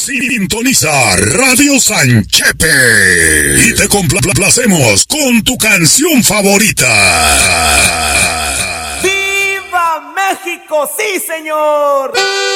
Sintoniza Radio Sanchepe y te complacemos con tu canción favorita. ¡Viva México! ¡Sí, señor!